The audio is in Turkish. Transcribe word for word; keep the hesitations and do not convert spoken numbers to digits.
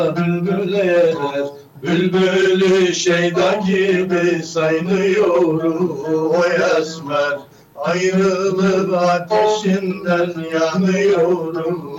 Bülbüler, bülbülü şeytan gibi sayılıyorum. O esmer ayrılık ateşinden yanıyorum.